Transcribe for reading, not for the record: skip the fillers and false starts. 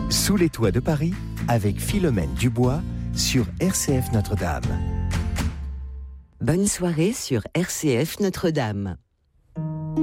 Sous les toits de Paris, avec Philomène Dubois sur RCF Notre-Dame. Bonne soirée sur RCF Notre-Dame.